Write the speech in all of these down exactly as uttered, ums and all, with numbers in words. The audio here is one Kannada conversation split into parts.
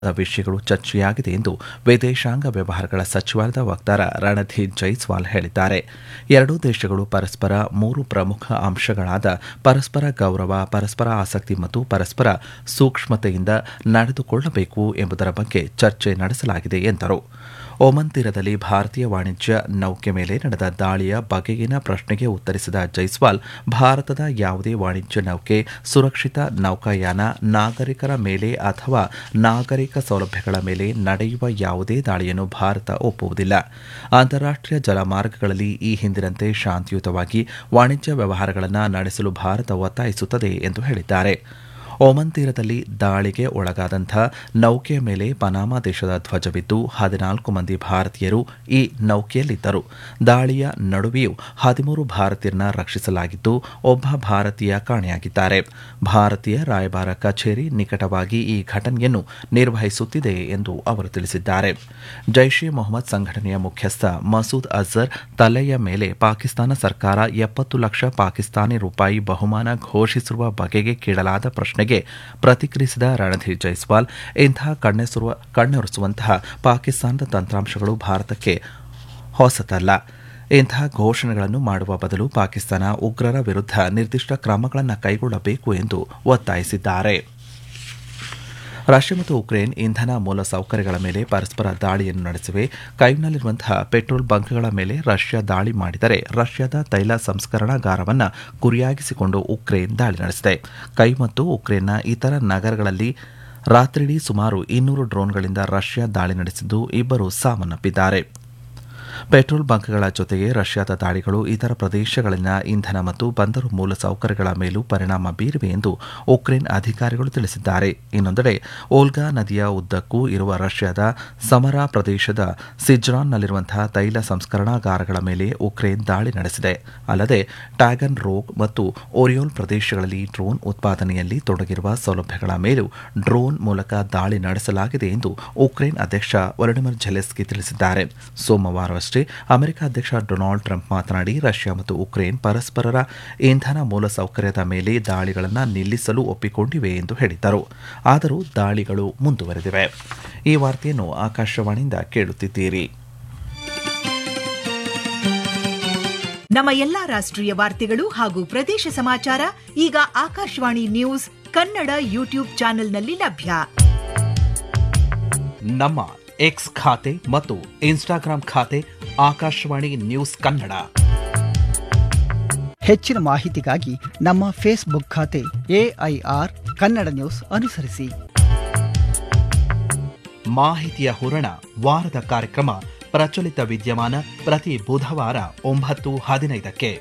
ವಿಷಯಗಳು ಚರ್ಚೆಯಾಗಿದೆ ಎಂದು ವಿದೇಶಾಂಗ ವ್ಯವಹಾರಗಳ ಸಚಿವಾಲಯದ ವಕ್ತಾರ ರಣಧೀರ್ ಜೈಸ್ವಾಲ್ ಹೇಳಿದ್ದಾರೆ. ಎರಡೂ ದೇಶಗಳು ಪರಸ್ಪರ ಮೂರು ಪ್ರಮುಖ ಅಂಶಗಳಾದ ಪರಸ್ಪರ ಗೌರವ, ಪರಸ್ಪರ ಆಸಕ್ತಿ ಮತ್ತು ಪರಸ್ಪರ ಸೂಕ್ಷ್ಮತೆಯಿಂದ ನಡೆದುಕೊಳ್ಳಬೇಕು ಎಂಬುದರ ಬಗ್ಗೆ ಚರ್ಚೆ ನಡೆಸಲಾಗಿದೆ ಎಂದರು. ಒಮನ್ ತೀರದಲ್ಲಿ ಭಾರತೀಯ ವಾಣಿಜ್ಯ ನೌಕೆ ಮೇಲೆ ನಡೆದ ದಾಳಿಯ ಬಗೆಗಿನ ಪ್ರಶ್ನೆಗೆ ಉತ್ತರಿಸಿದ ಜೈಸ್ವಾಲ್, ಭಾರತದ ಯಾವುದೇ ವಾಣಿಜ್ಯ ನೌಕೆ, ಸುರಕ್ಷಿತ ನೌಕಾಯಾನ, ನಾಗರಿಕರ ಮೇಲೆ ಅಥವಾ ನಾಗರಿಕ ಸೌಲಭ್ಯಗಳ ಮೇಲೆ ನಡೆಯುವ ಯಾವುದೇ ದಾಳಿಯನ್ನು ಭಾರತ ಒಪ್ಪುವುದಿಲ್ಲ. ಅಂತಾರಾಷ್ಟೀಯ ಜಲಮಾರ್ಗಗಳಲ್ಲಿ ಈ ಹಿಂದಿನಂತೆ ಶಾಂತಿಯುತವಾಗಿ ವಾಣಿಜ್ಯ ವ್ಯವಹಾರಗಳನ್ನು ನಡೆಸಲು ಭಾರತ ಒತ್ತಾಯಿಸುತ್ತದೆ ಎಂದು ಹೇಳಿದ್ದಾರೆ. ಒಮನ್ ತೀರದಲ್ಲಿ ದಾಳಿಗೆ ಒಳಗಾದಂಥ ನೌಕೆಯ ಮೇಲೆ ಪನಾಮಾ ದೇಶದ ಧ್ವಜವಿದ್ದು ಹದಿನಾಲ್ಕು ಮಂದಿ ಭಾರತೀಯರು ಈ ನೌಕೆಯಲ್ಲಿದ್ದರು. ದಾಳಿಯ ನಡುವೆಯೂ ಹದಿಮೂರು ಭಾರತೀಯರನ್ನ ರಕ್ಷಿಸಲಾಗಿದ್ದು ಒಬ್ಬ ಭಾರತೀಯ ಕಾಣೆಯಾಗಿದ್ದಾರೆ. ಭಾರತೀಯ ರಾಯಭಾರ ಕಚೇರಿ ನಿಕಟವಾಗಿ ಈ ಘಟನೆಯನ್ನು ನಿರ್ವಹಿಸುತ್ತಿದೆ ಎಂದು ಅವರು ತಿಳಿಸಿದ್ದಾರೆ. ಜೈಷ್ ಎ ಮೊಹಮ್ಮದ್ ಸಂಘಟನೆಯ ಮುಖ್ಯಸ್ಥ ಮಸೂದ್ ಅಜರ್ ತಲೆಯ ಮೇಲೆ ಪಾಕಿಸ್ತಾನ ಸರ್ಕಾರ ಎಪ್ಪತ್ತು ಲಕ್ಷ ಪಾಕಿಸ್ತಾನಿ ರೂಪಾಯಿ ಬಹುಮಾನ ಘೋಷಿಸಿರುವ ಬಗೆಗೆ ಕೇಳಲಾದ ಪ್ರಶ್ನೆಗೆ ಪ್ರತಿಕ್ರಿಯಿಸಿದ ರಣಧೀರ್ ಜೈಸ್ವಾಲ್, ಇಂತಹ ಕಣ್ಣೊರೆಸುವಂತಹ ಪಾಕಿಸ್ತಾನದ ತಂತ್ರಾಂಶಗಳು ಭಾರತಕ್ಕೆ ಹೊಸತಲ್ಲ. ಇಂತಹ ಘೋಷಣೆಗಳನ್ನು ಮಾಡುವ ಬದಲು ಪಾಕಿಸ್ತಾನ ಉಗ್ರರ ವಿರುದ್ಧ ನಿರ್ದಿಷ್ಟ ಕ್ರಮಗಳನ್ನು ಕೈಗೊಳ್ಳಬೇಕು ಎಂದು ಒತ್ತಾಯಿಸಿದ್ದಾರೆ. ರಷ್ಯಾ ಮತ್ತು ಉಕ್ರೇನ್ ಇಂಧನ ಮೂಲಸೌಕರ್ಯಗಳ ಮೇಲೆ ಪರಸ್ಪರ ದಾಳಿಯನ್ನು ನಡೆಸಿವೆ. ಕೈವ್ನಲ್ಲಿರುವಂತಹ ಪೆಟ್ರೋಲ್ ಬಂಕ್ಗಳ ಮೇಲೆ ರಷ್ಯಾ ದಾಳಿ ಮಾಡಿದರೆ ರಷ್ಯಾದ ತೈಲ ಸಂಸ್ಕರಣಾಗಾರವನ್ನು ಗುರಿಯಾಗಿಸಿಕೊಂಡು ಉಕ್ರೇನ್ ದಾಳಿ ನಡೆಸಿದೆ. ಕೈವ್ ಮತ್ತು ಉಕ್ರೇನ್ನ ಇತರ ನಗರಗಳಲ್ಲಿ ರಾತ್ರಿಯಿಡೀ ಸುಮಾರು ಇನ್ನೂರು ಡ್ರೋನ್ಗಳಿಂದ ರಷ್ಯಾ ದಾಳಿ ನಡೆಸಿದ್ದು ಇಬ್ಬರು ಸಾವನ್ನಪ್ಪಿದ್ದಾರೆ. ಪೆಟ್ರೋಲ್ ಬಂಕ್ಗಳ ಜೊತೆಗೆ ರಷ್ಯಾದ ದಾಳಿಗಳು ಇತರ ಪ್ರದೇಶಗಳಲ್ಲಿನ ಇಂಧನ ಮತ್ತು ಬಂದರು ಮೂಲಸೌಕರ್ಯಗಳ ಮೇಲೂ ಪರಿಣಾಮ ಬೀರಿವೆ ಎಂದು ಉಕ್ರೇನ್ ಅಧಿಕಾರಿಗಳು ತಿಳಿಸಿದ್ದಾರೆ. ಇನ್ನೊಂದೆಡೆ ಓಲ್ಗಾ ನದಿಯ ಉದ್ದಕ್ಕೂ ಇರುವ ರಷ್ಯಾದ ಸಮರಾ ಪ್ರದೇಶದ ಸಿಜ್ರಾನ್ನಲ್ಲಿರುವಂತಹ ತೈಲ ಸಂಸ್ಕರಣಾಗಾರಗಳ ಮೇಲೆ ಉಕ್ರೇನ್ ದಾಳಿ ನಡೆಸಿದೆ. ಅಲ್ಲದೆ ಟ್ಯಾಗನ್ ರೋಗ್ ಮತ್ತು ಓರಿಯೋಲ್ ಪ್ರದೇಶಗಳಲ್ಲಿ ಡ್ರೋನ್ ಉತ್ಪಾದನೆಯಲ್ಲಿ ತೊಡಗಿರುವ ಸೌಲಭ್ಯಗಳ ಮೇಲೂ ಡ್ರೋನ್ ಮೂಲಕ ದಾಳಿ ನಡೆಸಲಾಗಿದೆ ಎಂದು ಉಕ್ರೇನ್ ಅಧ್ಯಕ್ಷ ವೊಲೊಡಿಮಿರ್ ಝೆಲೆನ್ಸ್ಕಿ ತಿಳಿಸಿದ್ದಾರೆ. ಸೋಮವಾರವಷ್ಟೇ ಅಮೆರಿಕ ಅಧ್ಯಕ್ಷ ಡೊನಾಲ್ಡ್ ಟ್ರಂಪ್ ಮಾತನಾಡಿ, ರಷ್ಯಾ ಮತ್ತು ಉಕ್ರೇನ್ ಪರಸ್ಪರರ ಇಂಧನ ಮೂಲಸೌಕರ್ಯದ ಮೇಲೆ ದಾಳಿಗಳನ್ನು ನಿಲ್ಲಿಸಲು ಒಪ್ಪಿಕೊಂಡಿವೆ ಎಂದು ಹೇಳಿದ್ದರು. ಆದರೂ ದಾಳಿಗಳು ಮುಂದುವರೆದಿವೆ. ಈ ವಾರ್ತೆಯನ್ನು ಆಕಾಶವಾಣಿಯಿಂದ ಕೇಳುತ್ತಿದ್ದೀರಿ. ನಮ್ಮ ಎಲ್ಲಾ ರಾಷ್ಟ್ರೀಯ ವಾರ್ತೆಗಳು ಹಾಗೂ ಪ್ರದೇಶ ಸಮಾಚಾರ ಈಗ ಆಕಾಶವಾಣಿ ನ್ಯೂಸ್ ಕನ್ನಡ ಯೂಟ್ಯೂಬ್ ಚಾನೆಲ್ನಲ್ಲಿ ಲಭ್ಯ. ನಮ್ಮ ಎಕ್ಸ್ ಖಾತೆ ಮತ್ತು ಇನ್ಸ್ಟಾಗ್ರಾಂ ಖಾತೆ ಆಕಾಶವಾಣಿ ನ್ಯೂಸ್ ಕನ್ನಡ. ಹೆಚ್ಚಿನ ಮಾಹಿತಿಗಾಗಿ ನಮ್ಮ ಫೇಸ್ಬುಕ್ ಖಾತೆ ಎಐಆರ್ ಕನ್ನಡ ನ್ಯೂಸ್ ಅನುಸರಿಸಿ. ಮಾಹಿತಿಯ ಹೂರಣ ವಾರದ ಕಾರ್ಯಕ್ರಮ ಪ್ರಚಲಿತ ವಿದ್ಯಮಾನ ಪ್ರತಿ ಬುಧವಾರ ಒಂಬತ್ತು ಹದಿನೈದಕ್ಕೆ.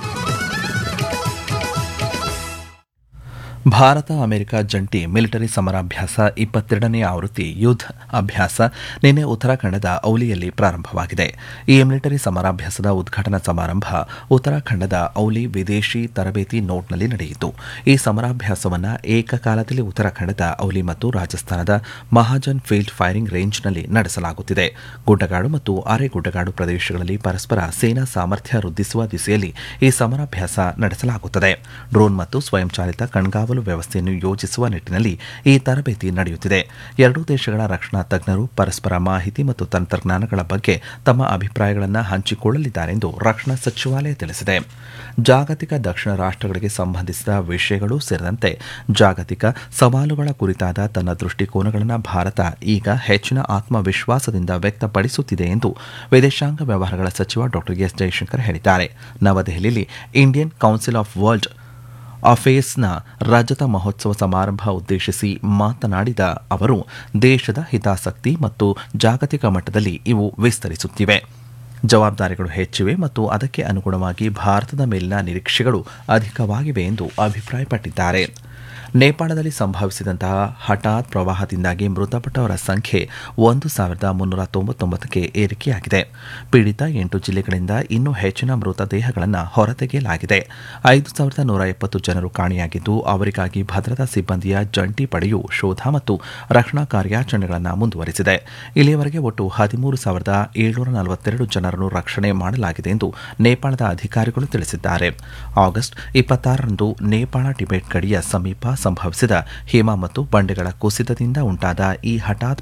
ಭಾರತ ಅಮೆರಿಕ ಜಂಟಿ ಮಿಲಿಟರಿ ಸಮರಾಭ್ಯಾಸ ಇಪ್ಪತ್ತೆರಡನೇ ಆವೃತ್ತಿ ಯುದ್ಧ ಅಭ್ಯಾಸ ನಿನ್ನೆ ಉತ್ತರಾಖಂಡದ ಔಲಿಯಲ್ಲಿ ಪ್ರಾರಂಭವಾಗಿದೆ. ಈ ಮಿಲಿಟರಿ ಸಮರಾಭ್ಯಾಸದ ಉದ್ಘಾಟನಾ ಸಮಾರಂಭ ಉತ್ತರಾಖಂಡದ ಔಲಿ ವಿದೇಶಿ ತರಬೇತಿ ನೋಟ್ನಲ್ಲಿ ನಡೆಯಿತು. ಈ ಸಮರಾಭ್ಯಾಸವನ್ನು ಏಕಕಾಲದಲ್ಲಿ ಉತ್ತರಾಖಂಡದ ಔಲಿ ಮತ್ತು ರಾಜಸ್ಥಾನದ ಮಹಾಜನ್ ಫೀಲ್ಡ್ ಫೈರಿಂಗ್ ರೇಂಜ್ನಲ್ಲಿ ನಡೆಸಲಾಗುತ್ತಿದೆ. ಗುಡ್ಡಗಾಡು ಮತ್ತು ಅರೆ ಗುಡ್ಡಗಾಡು ಪ್ರದೇಶಗಳಲ್ಲಿ ಪರಸ್ಪರ ಸೇನಾ ಸಾಮರ್ಥ್ಯ ವೃದ್ಧಿಸುವ ದಿಸೆಯಲ್ಲಿ ಈ ಸಮರಾಭ್ಯಾಸ ನಡೆಸಲಾಗುತ್ತದೆ. ಡ್ರೋನ್ ಮತ್ತು ಸ್ವಯಂಚಾಲಿತ ಕಣ್ಗಾವಲು ವ್ಯವಸ್ಥೆಯನ್ನು ಯೋಜಿಸುವ ನಿಟ್ಟಿನಲ್ಲಿ ಈ ತರಬೇತಿ ನಡೆಯುತ್ತಿದೆ. ಎರಡೂ ದೇಶಗಳ ರಕ್ಷಣಾ ತಜ್ಞರು ಪರಸ್ಪರ ಮಾಹಿತಿ ಮತ್ತು ತಂತ್ರಜ್ಞಾನಗಳ ಬಗ್ಗೆ ತಮ್ಮ ಅಭಿಪ್ರಾಯಗಳನ್ನು ಹಂಚಿಕೊಳ್ಳಲಿದ್ದಾರೆ ಎಂದು ರಕ್ಷಣಾ ಸಚಿವಾಲಯ ತಿಳಿಸಿದೆ. ಜಾಗತಿಕ ದಕ್ಷಿಣ ರಾಷ್ಟ್ರಗಳಿಗೆ ಸಂಬಂಧಿಸಿದ ವಿಷಯಗಳು ಸೇರಿದಂತೆ ಜಾಗತಿಕ ಸವಾಲುಗಳ ಕುರಿತಾದ ತನ್ನ ದೃಷ್ಟಿಕೋನಗಳನ್ನು ಭಾರತ ಈಗ ಹೆಚ್ಚಿನ ಆತ್ಮವಿಶ್ವಾಸದಿಂದ ವ್ಯಕ್ತಪಡಿಸುತ್ತಿದೆ ಎಂದು ವಿದೇಶಾಂಗ ವ್ಯವಹಾರಗಳ ಸಚಿವ ಡಾ ಎಸ್ ಜೈಶಂಕರ್ ಹೇಳಿದ್ದಾರೆ. ನವದೆಹಲಿಯಲ್ಲಿ ಇಂಡಿಯನ್ ಕೌನ್ಸಿಲ್ ಆಫ್ ವರ್ಲ್ಡ್ ಅಫೇರ್ಸ್ನ ರಜತ ಮಹೋತ್ಸವ ಸಮಾರಂಭ ಉದ್ದೇಶಿಸಿ ಮಾತನಾಡಿದ ಅವರು, ದೇಶದ ಹಿತಾಸಕ್ತಿ ಮತ್ತು ಜಾಗತಿಕ ಮಟ್ಟದಲ್ಲಿ ಇವು ವಿಸ್ತರಿಸುತ್ತಿವೆ. ಜವಾಬ್ದಾರಿಗಳು ಹೆಚ್ಚಿವೆ ಮತ್ತು ಅದಕ್ಕೆ ಅನುಗುಣವಾಗಿ ಭಾರತದ ಮೇಲಿನ ನಿರೀಕ್ಷೆಗಳು ಅಧಿಕವಾಗಿವೆ ಎಂದು ಅಭಿಪ್ರಾಯಪಟ್ಟಿದ್ದಾರೆ. ನೇಪಾಳದಲ್ಲಿ ಸಂಭವಿಸಿದಂತಹ ಹಠಾತ್ ಪ್ರವಾಹದಿಂದಾಗಿ ಮೃತಪಟ್ಟವರ ಸಂಖ್ಯೆ ಒಂದು ಸಾವಿರದ ಮುನ್ನೂರ ತೊಂಬತ್ತೊಂಬತ್ತಕ್ಕೆ ಏರಿಕೆಯಾಗಿದೆ. ಪೀಡಿತ ಎಂಟು ಜಿಲ್ಲೆಗಳಿಂದ ಇನ್ನೂ ಹೆಚ್ಚಿನ ಮೃತದೇಹಗಳನ್ನು ಹೊರತೆಗೆಯಲಾಗಿದೆ. ಐದು ಸಾವಿರದ ನೂರ ಎಪ್ಪತ್ತು ಜನರು ಕಾಣೆಯಾಗಿದ್ದು, ಅವರಿಗಾಗಿ ಭದ್ರತಾ ಸಿಬ್ಬಂದಿಯ ಜಂಟಿ ಪಡೆಯು ಶೋಧ ಮತ್ತು ರಕ್ಷಣಾ ಕಾರ್ಯಾಚರಣೆಗಳನ್ನು ಮುಂದುವರೆಸಿದೆ. ಇಲ್ಲಿಯವರೆಗೆ ಒಟ್ಟು ಹದಿಮೂರು ಸಾವಿರದ ಏಳ್ನೂರ ನಲವತ್ತೆರಡು ಜನರನ್ನು ರಕ್ಷಣೆ ಮಾಡಲಾಗಿದೆ ಎಂದು ನೇಪಾಳದ ಅಧಿಕಾರಿಗಳು ತಿಳಿಸಿದ್ದಾರೆ. ಆಗಸ್ಟ್ ಇಪ್ಪತ್ತಾರರಂದು ನೇಪಾಳ ಟಿಬೆಟ್ ಗಡಿಯ ಸಮೀಪ ಸಂಭವಿಸಿದ ಹಿಮ ಮತ್ತು ಬಂಡೆಗಳ ಕುಸಿತದಿಂದ ಉಂಟಾದ ಈ ಹಠಾತ್